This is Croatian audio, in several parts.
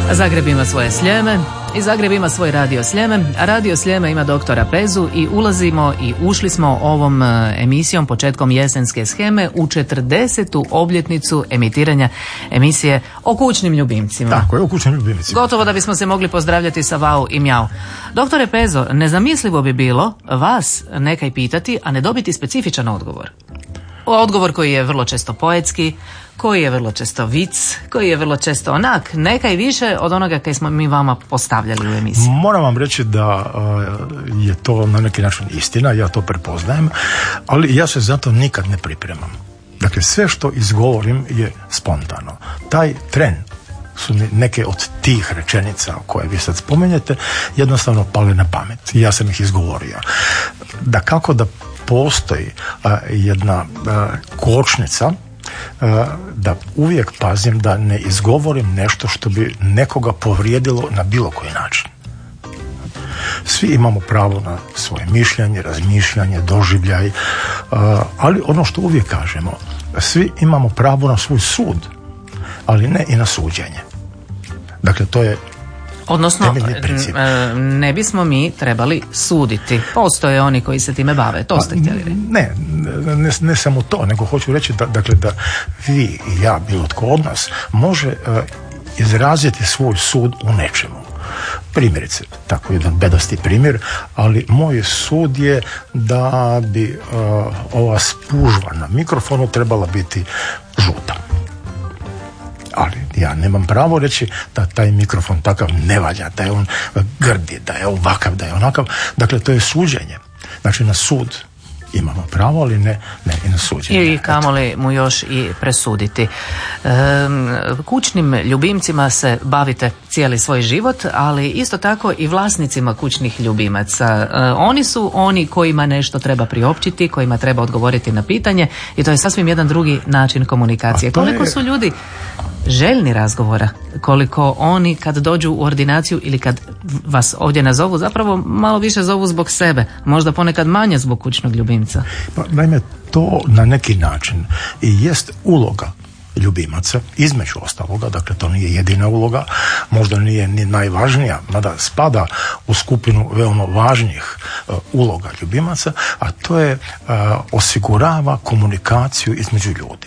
Zagreb ima svoje Sljeme i Zagreb ima svoj Radio Sljeme, a Radio Sljeme ima doktora Pezu i ušli smo ovom emisijom početkom jesenske sheme u 40. obljetnicu emitiranja emisije o kućnim ljubimcima. Tako je, o kućnim ljubimcima. Gotovo da bismo se mogli pozdravljati sa vau i mjau. Doktore Pezo, nezamislivo bi bilo vas nekaj pitati, a ne dobiti specifičan odgovor. Odgovor koji je vrlo često poetski, koji je vrlo često vic, koji je vrlo često onak, nekaj više od onoga kaj smo mi vama postavljali u emisiji. Moram vam reći da je to na neki način istina, ja to prepoznajem, ali ja se zato nikad ne pripremam. Dakle, sve što izgovorim je spontano. Taj tren su mi neke od tih rečenica koje vi sad spomenjete jednostavno pale na pamet. Ja sam ih izgovorio. Da kako da postoji jedna kočnica, da uvijek pazim da ne izgovorim nešto što bi nekoga povrijedilo na bilo koji način. Svi imamo pravo na svoje mišljenje, razmišljanje, doživljaj, ali ono što uvijek kažemo, svi imamo pravo na svoj sud, ali ne i na suđenje. Dakle, to je odnosno, ne bismo mi trebali suditi. Postoje oni koji se time bave, to ste htjeli reći. Ne samo to, nego hoću reći da vi i ja, bilo tko od nas, može izraziti svoj sud u nečemu. Primjerice, tako jedan bedasti primjer, ali moj sud je da bi ova spužva na mikrofonu trebala biti žuta. Ali ja nemam pravo reći da taj mikrofon takav ne valja, da je on grdi, da je ovakav, da je onakav. Dakle, to je suđenje. Znači, na sud imamo pravo, ali ne i na suđenje. I kamoli mu još i presuditi. Kućnim ljubimcima se bavite cijeli svoj život, ali isto tako i vlasnicima kućnih ljubimaca. Oni su oni kojima nešto treba priopćiti, kojima treba odgovoriti na pitanje i to je sasvim jedan drugi način komunikacije. Koliko su ljudi željni razgovora, koliko oni kad dođu u ordinaciju ili kad vas ovdje nazovu, zapravo malo više zovu zbog sebe, možda ponekad manje zbog kućnog ljubimca. Pa, naime, to na neki način i jest uloga ljubimaca, između ostaloga, dakle to nije jedina uloga, možda nije ni najvažnija, mada spada u skupinu veoma važnijih uloga ljubimaca, a to je osigurava komunikaciju između ljudi.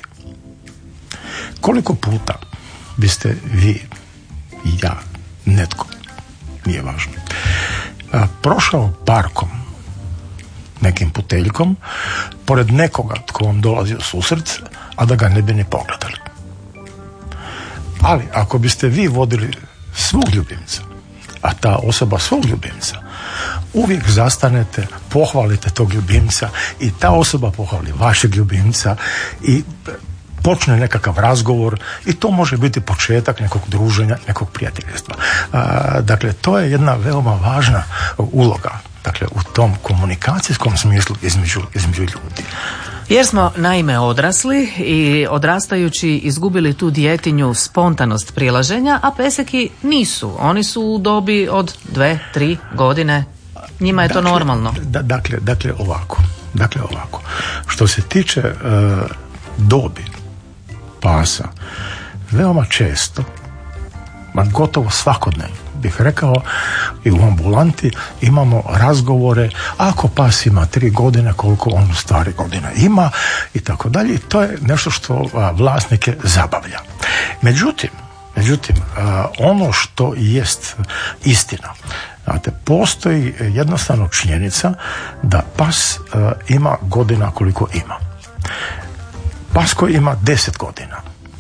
Koliko puta biste vi i ja, netko, nije važno, prošao parkom, nekim puteljkom, pored nekoga tko vam dolazi u susret, a da ga ne bi ni pogledali. Ali ako biste vi vodili svog ljubimca, a ta osoba svog ljubimca, uvijek zastanete, pohvalite tog ljubimca i ta osoba pohvali vašeg ljubimca i počne nekakav razgovor i to može biti početak nekog druženja, nekog prijateljstva. Dakle, to je jedna veoma važna uloga, dakle, u tom komunikacijskom smislu između ljudi. Jer smo naime odrasli i odrastajući izgubili tu djetinju spontanost prilaženja, a peseki nisu. Oni su u dobi od 2-3 godine. Njima je to normalno. Dakle, ovako. Što se tiče dobi pasa, veoma često, gotovo svakodnevno, bih rekao, i u ambulanti imamo razgovore ako pas ima 3 godine, koliko on u stvari godina ima i tako dalje. To je nešto što vlasnike zabavlja. Međutim, ono što jest istina, znate, postoji jednostavno činjenica da pas ima godina koliko ima. Pas koji ima 10 godina,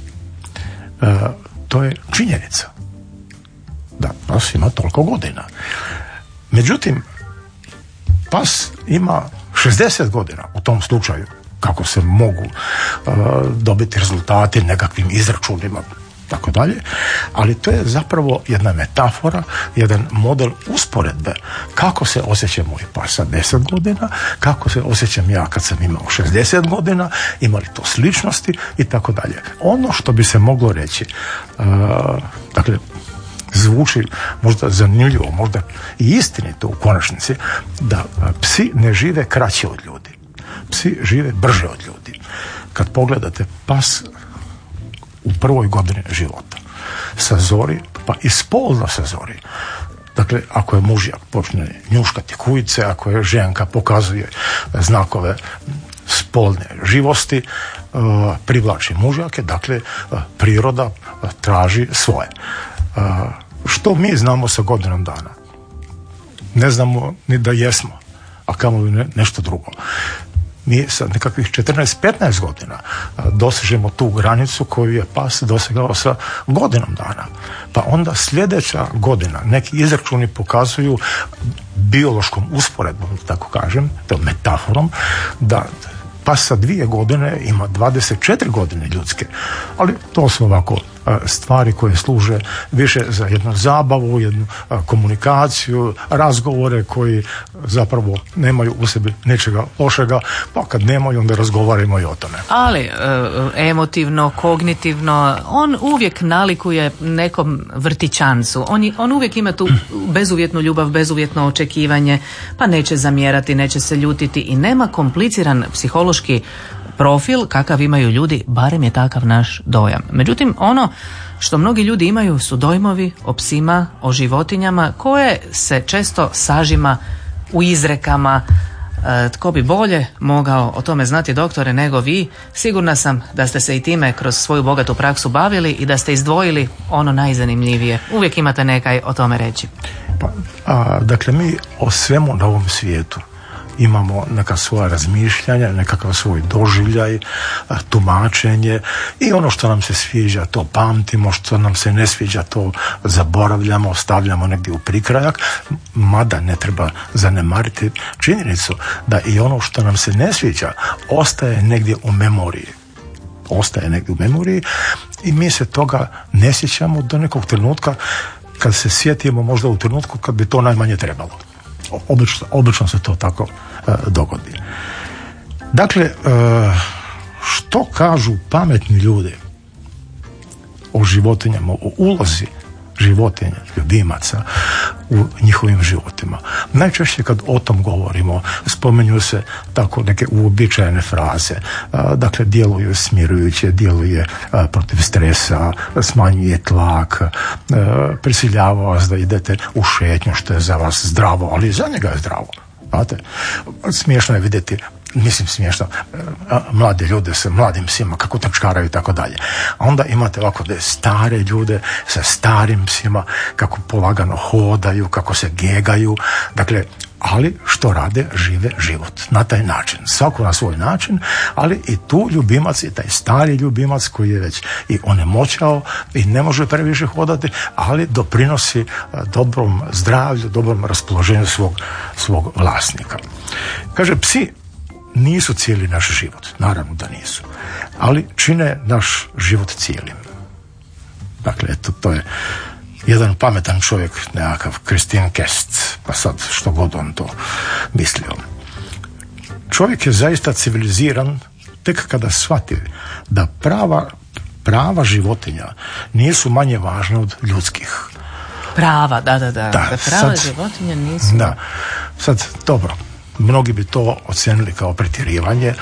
to je činjenica da pas ima toliko godina. Međutim, pas ima 60 godina u tom slučaju, kako se mogu dobiti rezultati nekakvim izračunima, tako dalje, ali to je zapravo jedna metafora, jedan model usporedbe kako se osjeća moj pas sa 10 godina, kako se osjećam ja kad sam imao 60 godina, ima li to sličnosti i tako dalje. Ono što bi se moglo reći, dakle, zvuči možda zanimljivo, možda i istinito u konačnici, da psi ne žive kraće od ljudi. Psi žive brže od ljudi. Kad pogledate pas u prvoj godini života, sa zori pa i spolno se zori. Dakle, ako je mužjak počne njuškati kujice, ako je ženka pokazuje znakove spolne živosti, privlači mužjake, dakle, priroda traži svoje. Što mi znamo sa godinom dana? Ne znamo ni da jesmo, a kamoli nešto drugo. Mi sa nekakvih 14-15 godina dosežemo tu granicu koju je pas dosegao sa godinom dana. Pa onda sljedeća godina, neki izračuni pokazuju biološkom usporedbom, tako kažem, to metaforom, da pas sa 2 godine ima 24 godine ljudske. Ali to su ovako stvari koje služe više za jednu zabavu, jednu komunikaciju, razgovore koji zapravo nemaju u sebi nečega lošega, pa kad nemaju onda razgovaramo i o tome. Ali emotivno, kognitivno, on uvijek nalikuje nekom vrtićancu. On uvijek ima tu bezuvjetnu ljubav, bezuvjetno očekivanje, pa neće zamjerati, neće se ljutiti i nema kompliciran psihološki profil kakav imaju ljudi, barem je takav naš dojam. Međutim, ono što mnogi ljudi imaju su dojmovi o psima, o životinjama koje se često sažima u izrekama. Tko bi bolje mogao o tome znati, doktore, nego vi? Sigurna sam da ste se i time kroz svoju bogatu praksu bavili i da ste izdvojili ono najzanimljivije. Uvijek imate nekaj o tome reći. Dakle, mi o svemu na ovom svijetu imamo neka svoja razmišljanja, nekakav svoj doživljaj, tumačenje i ono što nam se sviđa to pamtimo, što nam se ne sviđa to zaboravljamo, stavljamo negdje u prikrajak, mada ne treba zanemariti činjenicu da i ono što nam se ne sviđa ostaje negdje u memoriji i mi se toga ne sjećamo do nekog trenutka kad se sjetimo možda u trenutku kad bi to najmanje trebalo. Obično se to tako dogodi. Dakle, što kažu pametni ljudi o životinjama, o ulozi životinja, ljubimaca u njihovim životima? Najčešće kad o tom govorimo, spomenju se tako neke uobičajene fraze. Dakle, djeluje smirujuće, djeluje protiv stresa, smanjuje tlak, prisiljava vas da idete u šetnju, što je za vas zdravo, ali i za njega je zdravo. Znate, smiješno je vidjeti, smiješno, mlade ljude sa mladim psima kako trčkaraju i tako dalje. A onda imate ovako da stare ljude sa starim psima kako polagano hodaju, kako se gegaju. Dakle, ali što rade? Žive život na taj način. Svako na svoj način, ali i tu ljubimac i taj stari ljubimac koji je već i onemoćao i ne može previše hodati, ali doprinosi dobrom zdravlju, dobrom raspoloženju svog vlasnika. Kaže, psi nisu cijeli naš život, naravno da nisu, ali čine naš život cijelim. Dakle, eto, to je jedan pametan čovjek, nekakav Christine Kest, pa sad što god on to mislio. Čovjek je zaista civiliziran tek kada shvati da prava životinja nisu manje važna od ljudskih. Prava, da prava životinja nisu. Da, sad, dobro, mnogi bi to ocijenili kao pretjerivanje,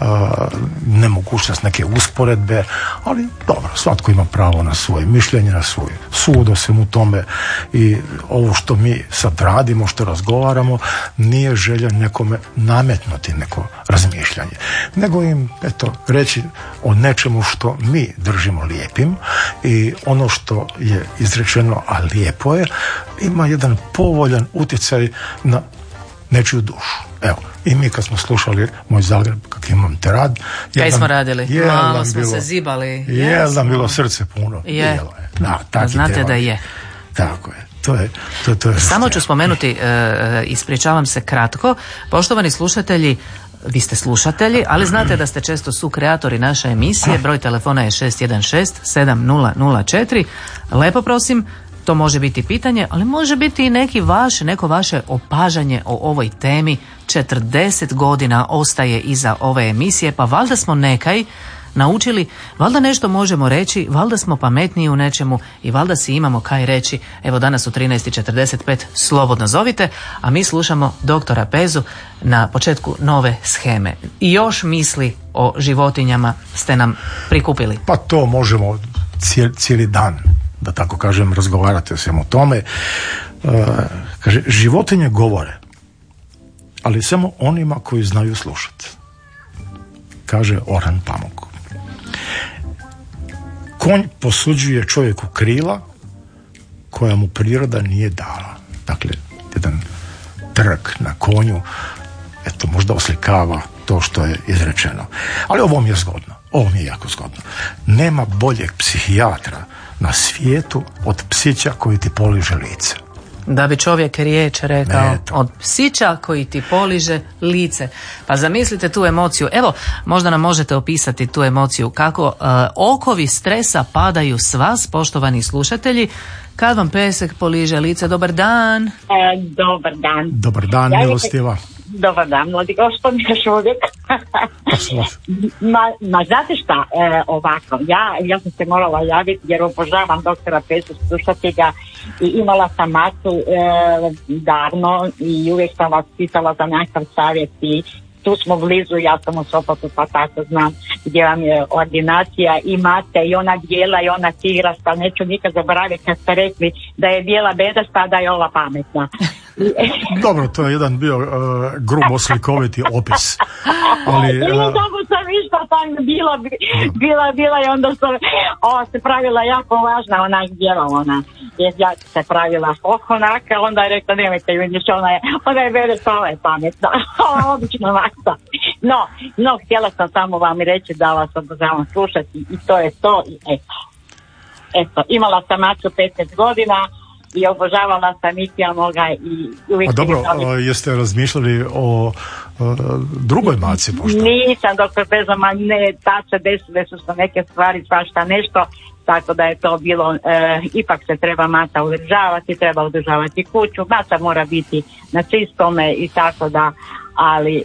nemogućnost neke usporedbe, ali dobro, svatko ima pravo na svoje mišljenje, na svoj sud o svemu tome i ovo što mi sad radimo, što razgovaramo, nije želja nekome nametnuti neko razmišljanje, nego im, reći o nečemu što mi držimo lijepim i ono što je izrečeno, a lijepo je, ima jedan povoljan utjecaj na nečiju dušu. Evo, i mi kad smo slušali Moj Zagreb, kak imam te rad, kaj smo radili? Malo smo se zibali. Je nam bilo srce puno. Je. Znate da je. Tako je. To je samo ću spomenuti, ispričavam se kratko, poštovani slušatelji, vi ste slušatelji, ali znate da ste često sukreatori naše emisije, broj telefona je 616-7004, lepo prosim, to može biti pitanje, ali može biti i neko vaše opažanje o ovoj temi. 40 godina ostaje iza ove emisije, pa valjda smo nekaj naučili, valjda nešto možemo reći, valjda smo pametniji u nečemu i valjda si imamo kaj reći. Evo, danas u 13:45 slobodno zovite, a mi slušamo doktora Pezu na početku nove sheme. I još misli o životinjama ste nam prikupili. Pa to možemo cijeli dan da tako kažem, razgovarati o svemu tome. Kaže, životinje govore, ali samo onima koji znaju slušati. Kaže Orhan Pamuk. Konj posuđuje čovjeku krila koja mu priroda nije dala. Dakle, jedan trk na konju, eto, možda oslikava to što je izrečeno. Ali ovo mi je zgodno. Ovo mi je jako zgodno. Nema boljeg psihijatra na svijetu od psića koji ti poliže lice. Da bi čovjek riječ rekao, od psića koji ti poliže lice. Pa zamislite tu emociju. Evo, možda nam možete opisati tu emociju. Kako okovi stresa padaju s vas, poštovani slušatelji, kad vam pesek poliže lice. Dobar dan. Dobar dan. Dobar dan, milostiva. Dobar dan, mladi gospodin još uvijek. Znate šta, ovako, ja sam se morala javiti jer obožavam doktora Pezu, slušati ga, i imala sam masu davno i uvijek sam vas pitala za nekakav savjet i tu smo blizu, ja sam u Sopotu pa tako znam gdje vam je ordinacija, imate i ona bijela i ona tigrasta, neću nikad zaboraviti kad ste rekli da je bijela bedasta, da je ova pametna. Dobro, to je jedan bio grubo slikoviti opis. Ali dobro sam išla tam, bila i onda se pravila jako važna, ona bijela ona. Jer ja se pravila onaka, onda je rekla nemojte ju niš, ona je bedasta, ova je pametna. Obično maksa. No, htjela sam samo vam reći da vas obožavam slušati i to je to i eto, imala sam maču 15 godina i obožavala sam Mikija moga i uvijek... A dobro, jeste razmišljali o drugoj maci pošto? Nisam, doktor Pezoma, ne, tad se desile su neke stvari, svašta nešto, tako da je to bilo, ipak se treba maca udržavati, treba udržavati kuću, maca mora biti na čistome i tako da, ali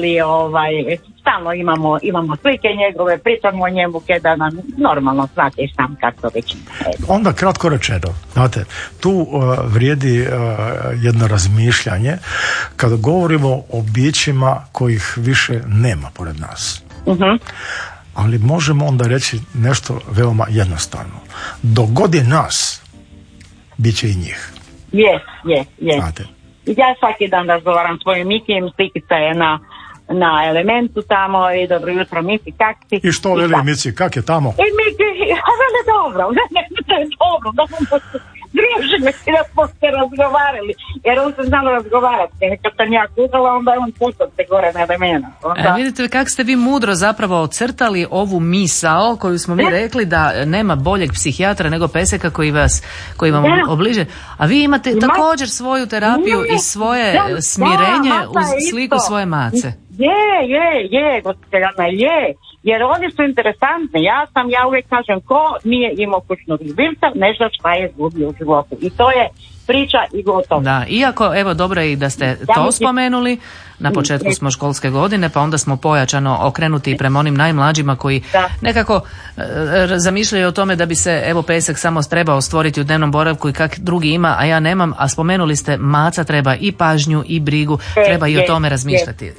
stalno imamo slike njegove, pričamo o njemu kada nam normalno, znate sam kako već. Onda kratko rečeno, znate, tu vrijedi jedno razmišljanje kada govorimo o bićima kojih više nema pored nas. Uh-huh. Ali možemo onda reći nešto veoma jednostavno. Dok god je nas, bit će i njih. Je. Znate. Ja svaki dan razgovaram s svojim Mikijem, slikica je na Elementu tamo i dobro jutro Miki, kak si? I što veli Mici, kak je tamo? I Miki, veli dobro, da smo družili i da smo se razgovarali, jer on se znalo razgovarati, kad sam ja kuzala, onda je on putao se gore na Elemena. Vidite kako ste vi mudro zapravo ocrtali ovu misao koju smo mi rekli da nema boljeg psihijatra nego peseka koji vam obliže, a vi imate također svoju terapiju i svoje smirenje uz sliku svoje mace. Je, gospođa, je, jer oni su interesantni. Ja uvijek kažem, ko nije imao kućnog ljubimca, nešto šta je izgubio u životu. I to je priča i gotovo. Da, iako, evo, dobro je i da ste to spomenuli, na početku smo školske godine, pa onda smo pojačano okrenuti prema onim najmlađima koji nekako zamišljaju o tome da bi se, evo, pesek samo trebao stvoriti u dnevnom boravku i kak drugi ima, a ja nemam, a spomenuli ste, maca treba i pažnju i brigu, treba i o tome razmišljati.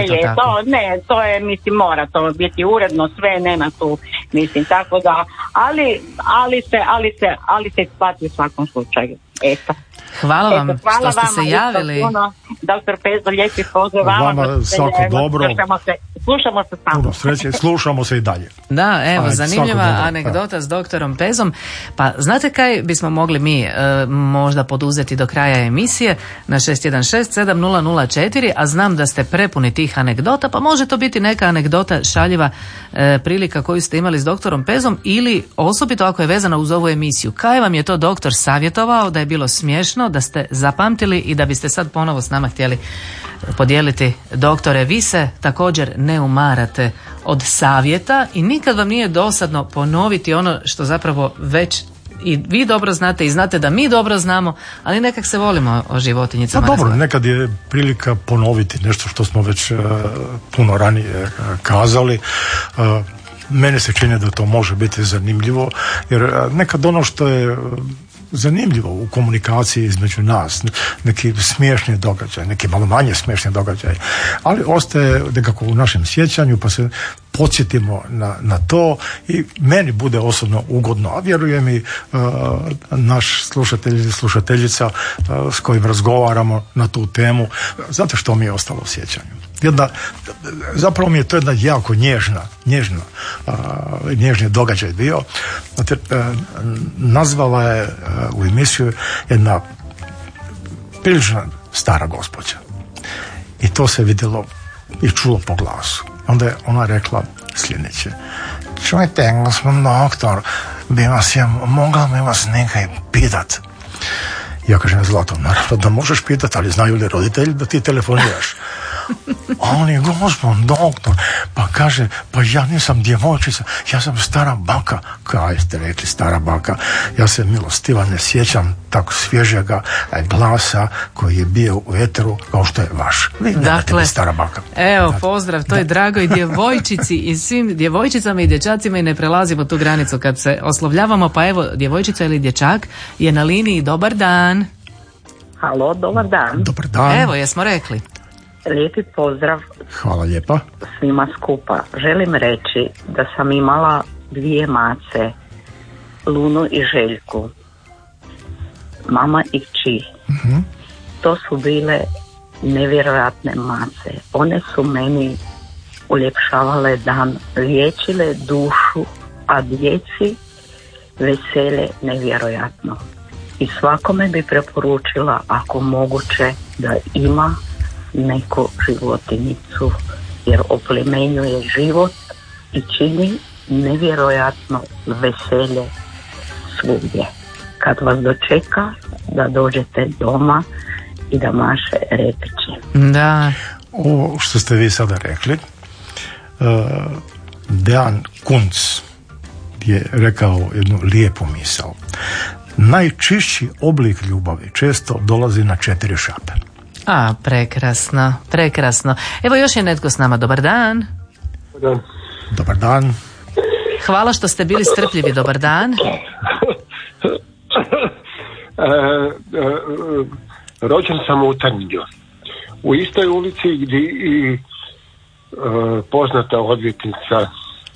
To je, mislim, mora to biti uredno, sve, nema tu, mislim, tako da, ali se isplati u svakom slučaju. Eto. Hvala vam što ste se javili. Doktor Pezo, lijepi pozdrav vama, svako dobro. Slušamo se samo. Puno sreće, slušamo se i dalje. Da, evo, zanimljiva anegdota s doktorom Pezom. Pa znate kaj bismo mogli mi možda poduzeti do kraja emisije na 616-7004, a znam da ste prepuni tih anegdota, pa može to biti neka anegdota šaljiva prilika koju ste imali s doktorom Pezom ili osobito ako je vezana uz ovu emisiju. Kaj vam je to doktor savjetovao da je bilo smiješno, da ste zapamtili i da biste sad ponovo s nama htjeli podijeliti? Doktore, vi se također ne umarate od savjeta i nikad vam nije dosadno ponoviti ono što zapravo već i vi dobro znate i znate da mi dobro znamo, ali nekak se volimo o životinjicama. Pa dobro, nekad je prilika ponoviti nešto što smo već puno ranije kazali. Mene se čini da to može biti zanimljivo, jer nekad ono što je zanimljivo u komunikaciji između nas, neki smiješni događaj, neki malo manje smiješni događaj, ali ostaje nekako u našem sjećanju, pa se podsjetimo na to i meni bude osobno ugodno, a vjerujem i naš slušatelj ili slušateljica s kojim razgovaramo na tu temu, znate što mi je ostalo u sjećanju? Zapravo mi je to jedna jako nježni događaj bio. Znate, nazvala je u emisiju jedna prilično stara gospođa i to se vidjelo i čulo po glasu. Onda je ona rekla sljedeće: čujte, gospodin doktor, mogla bi vas nekaj pitat? Ja kažem: Zlato, naravno da možeš pitat, ali znaju li roditelji da ti telefoniraš? A on je: gospodin doktor, pa kaže, pa ja nisam djevojčica, ja sam stara baka. Kaj ste rekli stara baka? Ja se milostivo ne sjećam tako svježega glasa koji je bio u eteru kao što je vaš. Vi nemate biti stara baka. Evo, pozdrav toj dragoj djevojčici i svim djevojčicama i dječacima, i ne prelazimo tu granicu kad se oslovljavamo. Pa evo, djevojčica ili dječak je na liniji. Dobar dan. Halo, dobar dan. Dobar dan. Evo, jesmo rekli. Lijepi pozdrav. Hvala lijepa. Svima skupa. Želim reći da sam imala 2 mace, Lunu i Željku. Mama i kći. Mm-hmm. To su bile nevjerojatne mace. One su meni uljepšavale dan, liječile dušu, a djeci veselje nevjerojatno. I svakome bi preporučila, ako moguće, da ima neku životinjicu, jer oplemenjuje život i čini nevjerojatno veselje svugdje. Kad vas dočeka, da dođete doma i da maše repići. Da. Ovo što ste vi sada rekli, Dejan Kunc je rekao jednu lijepu misao. Najčišći oblik ljubavi često dolazi na 4 šape. A, prekrasno, prekrasno. Evo još je netko s nama. Dobar dan. Dobar dan. Hvala što ste bili strpljivi. Dobar dan. Rođen sam u Trnju, u istoj ulici gdje i poznata odvjetnica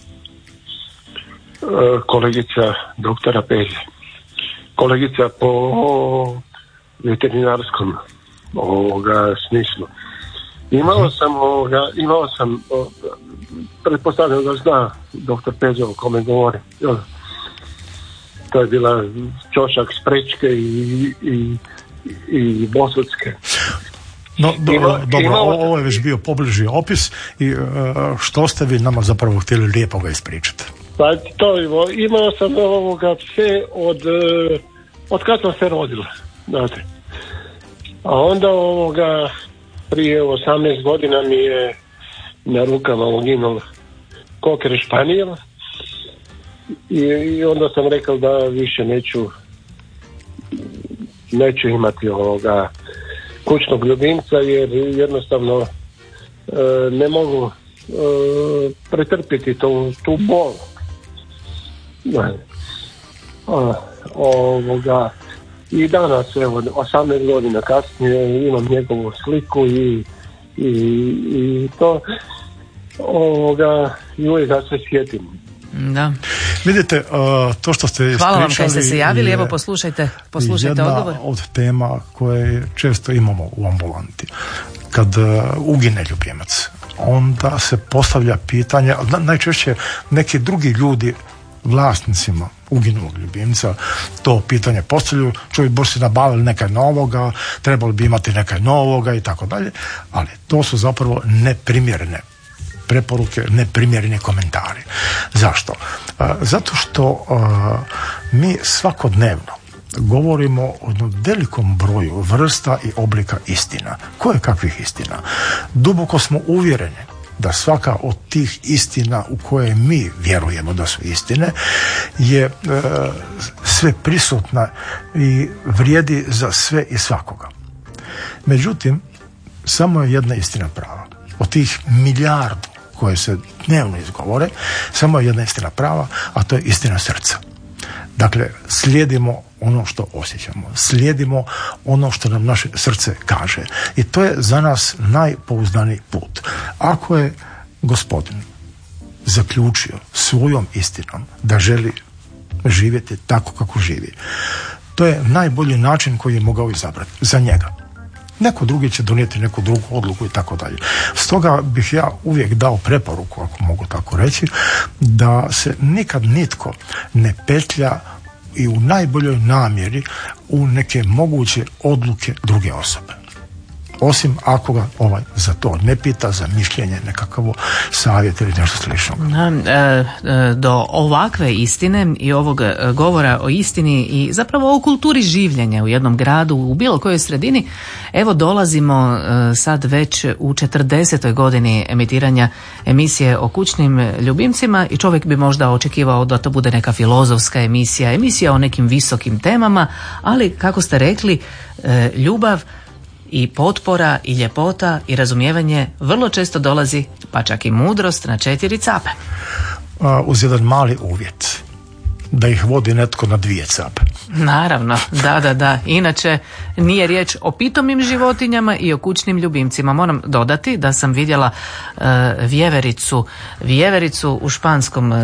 kolegica doktora Peze, kolegica po veterinarskom smislu. Imao sam pretpostavljam da zna doktor Peze o kome govori. To je bila Ćošak, Sprečke i Bosutske. No, dobro, ovo je već bio pobliži opis i što ste vi nama zapravo htjeli lijepo ga ispričati? Pa to imao sam sve od kad sam se rodila, znate. A onda prije 18 godina mi je na rukama uginuo koker španijel i onda sam rekao da više neću imati kućnog ljubimca, jer jednostavno ne mogu pretrpiti tu bol. I danas, evo, 18 godina kasnije imam njegovu sliku i to i uvijek ga se sjetim. Da. Vidite, to što ste ispričali... Hvala vam kaj ste se javili, evo poslušajte jedna odgovor. Od tema koje često imamo u ambulanti. Kad ugine ljubimac, onda se postavlja pitanje, najčešće neki drugi ljudi vlasnicima uginulog ljubimca to pitanje postavljaju, čovjek bi se nabavili nekaj novoga, trebali bi imati nekaj novoga i tako dalje, ali to su zapravo neprimjerene preporuke, neprimjereni komentari. Zašto? Zato što mi svakodnevno govorimo o jednom velikom broju vrsta i oblika istina. Koje kakvih istina? Duboko smo uvjereni da svaka od tih istina u koje mi vjerujemo da su istine je sve prisutna i vrijedi za sve i svakoga. Međutim, samo je jedna istina prava. Od tih milijardu koje se dnevno izgovore, samo je jedna istina prava, a to je istina srca. Dakle, slijedimo ono što osjećamo, slijedimo ono što nam naše srce kaže. I to je za nas najpouzdaniji put. Ako je gospodin zaključio svojom istinom da želi živjeti tako kako živi, to je najbolji način koji je mogao izabrati za njega. Neko drugi će donijeti neku drugu odluku i tako dalje. Stoga bih ja uvijek dao preporuku, ako mogu tako reći, da se nikad nitko ne petlja i u najboljoj namjeri u neke moguće odluke druge osobe. Osim ako ga za to ne pita, za mišljenje, nekakav savjet ili nešto slično. Do ovakve istine i ovog govora o istini i zapravo o kulturi življenja u jednom gradu, u bilo kojoj sredini, evo dolazimo sad već u 40. godini emitiranja emisije o kućnim ljubimcima i čovjek bi možda očekivao da to bude neka filozofska emisija o nekim visokim temama, ali kako ste rekli, ljubav i potpora i ljepota i razumijevanje vrlo često dolazi, pa čak i mudrost, na 4 cape. Uz jedan mali uvjet, da ih vodi netko na 2 cape. Naravno, da. Inače, nije riječ o pitomim životinjama i o kućnim ljubimcima. Moram dodati da sam vidjela vjevericu u španskom,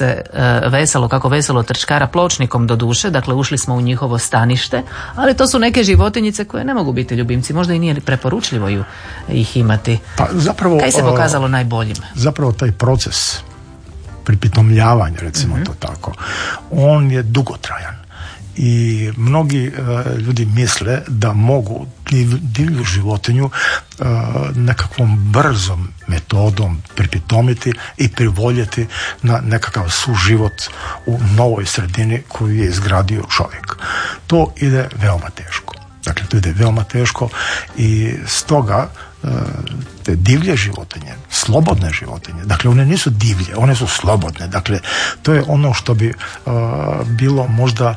kako veselo trčkara pločnikom do duše, dakle ušli smo u njihovo stanište, ali to su neke životinjice koje ne mogu biti ljubimci, možda i nije preporučljivo ih imati. Pa zapravo, kaj se pokazalo najboljim? Zapravo taj proces pripitomljavanja, recimo to tako, on je dugotrajan. I mnogi ljudi misle da mogu divlju životinju nekakvom brzom metodom pripitomiti i privoljeti na nekakav suživot u novoj sredini koju je izgradio čovjek. To ide veoma teško. Dakle, to ide veoma teško i stoga te divlje životinje, slobodne životinje, dakle one nisu divlje, one su slobodne, dakle to je ono što bi bilo možda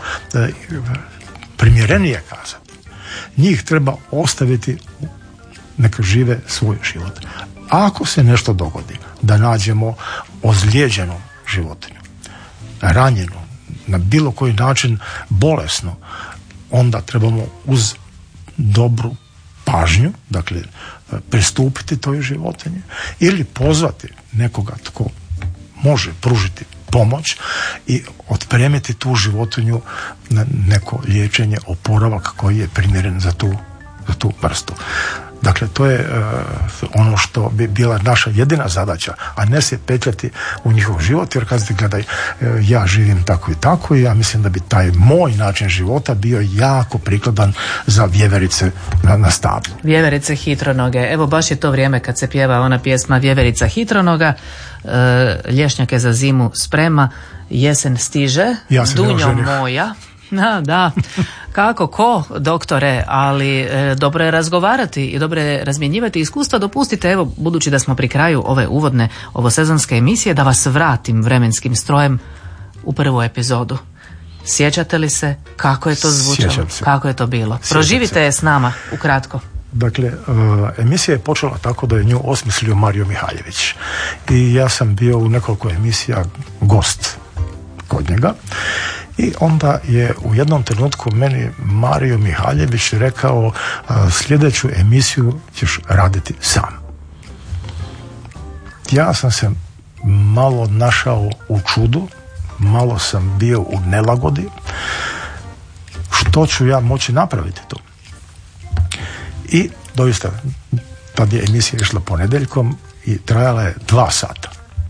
primjerenije kazati. Njih treba ostaviti neka žive svoj život. Ako se nešto dogodi da nađemo ozlijeđenu životinju, ranjenu, na bilo koji način bolesnu, onda trebamo uz dobru pažnju, dakle pristupiti toj životinji ili pozvati nekoga tko može pružiti pomoć i otpremiti tu životinju na neko liječenje, oporavak koji je primjeren za tu vrstu. Dakle, to je ono što bi bila naša jedina zadaća, a ne se petljati u njihov život, jer kazati, gledaj, ja živim tako i tako i ja mislim da bi taj moj način života bio jako prikladan za vjeverice na stablu. Vjeverice hitronoge. Evo, baš je to vrijeme kad se pjeva ona pjesma Vjeverica hitronoga, lješnjake za zimu sprema, jesen stiže, dunjo moja. Da. Kako ko, doktore, ali dobro je razgovarati i dobro je razmjenjivati iskustva. Dopustite, evo, budući da smo pri kraju ove uvodne ovosezonske emisije, da vas vratim vremenskim strojem u prvu epizodu. Sjećate li se kako je to zvučalo? Kako je to bilo? Proživite je s nama, ukratko. Dakle, emisija je počela tako da je nju osmislio Mario Mihaljević. I ja sam bio u nekoliko emisija gost kod njega. I onda je u jednom trenutku meni Mario Mihaljević rekao, sljedeću emisiju ćeš raditi sam. Ja sam se malo našao u čudu, malo sam bio u nelagodi. Što ću ja moći napraviti tu? I doista, tad je emisija išla ponedjeljkom i trajala je 2 sata.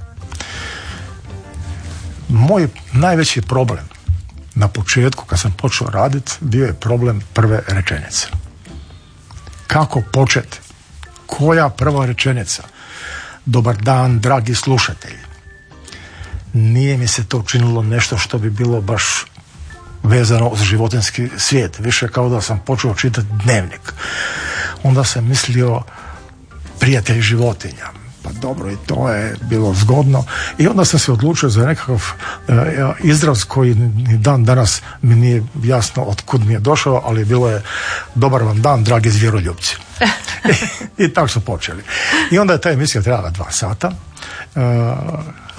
Moj najveći problem na početku, kad sam počeo raditi, bio je problem prve rečenice. Kako početi? Koja prva rečenica? Dobar dan, dragi slušatelji. Nije mi se to učinilo nešto što bi bilo baš vezano uz životinjski svijet. Više kao da sam počeo čitati dnevnik. Onda sam mislio prijatelj životinja. Pa dobro, i to je bilo zgodno. I onda sam se odlučio za nekakav izraz koji ni dan danas mi nije jasno od kud mi je došao, ali bilo je dobar vam dan, dragi zvjeroljubci. I tako su počeli. I onda je ta emisija trajala 2 sata.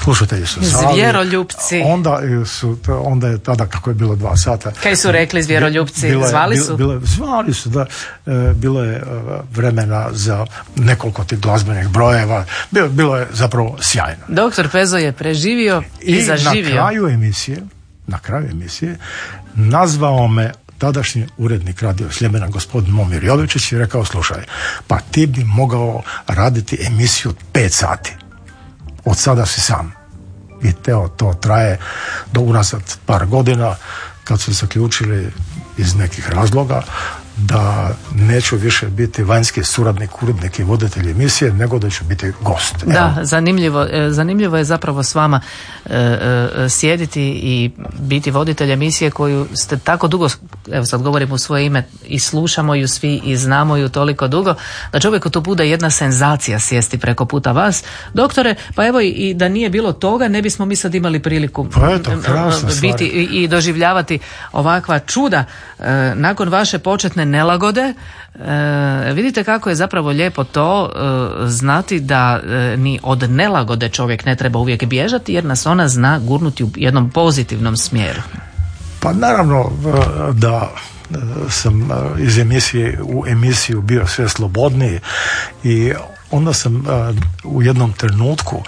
slušatelji su zvali. Zvjeroljupci. Onda je tada, kako je bilo 2 sata. Kaj su rekli zvjeroljupci? Zvali su? Zvali su, da. Bilo je vremena za nekoliko tih glazbenih brojeva. Bilo je zapravo sjajno. Doktor Pezo je preživio i zaživio. Na kraju emisije nazvao me tadašnji urednik Radio Sljemena, gospodin Momir Jovičić, i rekao: slušaj, pa ti bi mogao raditi emisiju od 5 sati. Od sada si sam. I to traje do unazad par godina, kad su zaključili iz nekih razloga da neću više biti vanjski suradnik, urednik i voditelj emisije, nego da ću biti gost. Da, zanimljivo je zapravo s vama sjediti i biti voditelj emisije koju ste tako dugo, evo sad govorim u svoje ime, i slušamo ju svi i znamo ju toliko dugo, da čovjeku to bude jedna senzacija sjesti preko puta vas. Doktore, pa evo i da nije bilo toga, ne bismo mi sad imali priliku biti i doživljavati ovakva čuda. Nakon vaše početne nelagode, vidite kako je zapravo lijepo to znati da ni od nelagode čovjek ne treba uvijek bježati, jer nas ona zna gurnuti u jednom pozitivnom smjeru. Pa naravno da sam iz emisije u emisiju bio sve slobodniji, i onda sam u jednom trenutku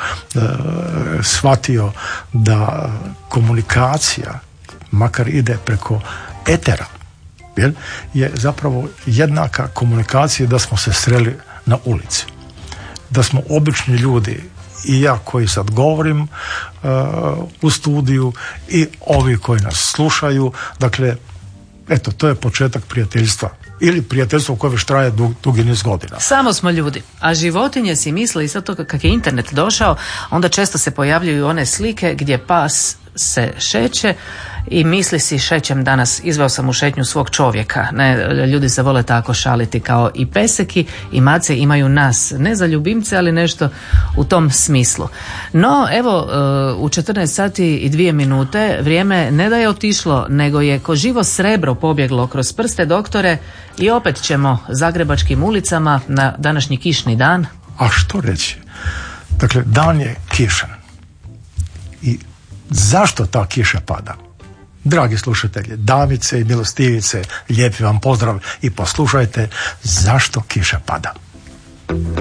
shvatio da komunikacija, makar ide preko etera, je zapravo jednaka komunikaciji da smo se sreli na ulici. Da smo obični ljudi, i ja koji sad govorim u studiju, i ovi koji nas slušaju. Dakle, eto, to je početak prijateljstva. Ili prijateljstvo koje već traje dugi niz godina. Samo smo ljudi. A životinje si misle, i sad to kak je internet došao, onda često se pojavljuju one slike gdje pas se šeće i misli si: šećem danas, izveo sam u šetnju svog čovjeka. Ne, ljudi se vole tako šaliti, kao i peseki i mace imaju nas, ne za ljubimce, ali nešto u tom smislu. No, evo, u 14 sati i 2 minute vrijeme ne da je otišlo, nego je ko živo srebro pobjeglo kroz prste, doktore, i opet ćemo zagrebačkim ulicama na današnji kišni dan. A što reći? Dakle, dan je kišan. I zašto ta kiša pada? Dragi slušatelji, Davice i milostivice, lijepi vam pozdrav i poslušajte zašto kiša pada.